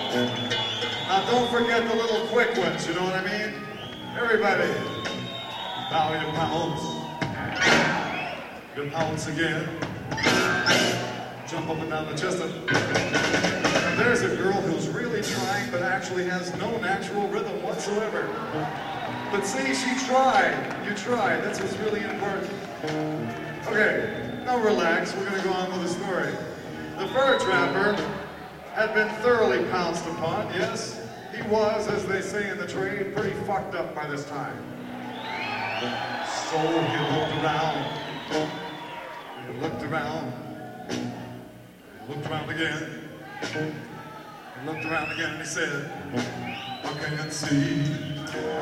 Now don't forget the little quick ones, you know what I mean? Everybody, bow your pounds. Your pounds again. Jump up and down the chest. Now there's a girl who's really trying but actually has no natural rhythm whatsoever. But see, she tried. You tried. That's what's really important. Okay, now relax. We're going to go on with the story. The fur trapper had been thoroughly pounced upon, yes. He was, as they say in the trade, pretty fucked up by this time. So he looked around. He looked around. He looked around again. He looked around again and he said, "I can't see."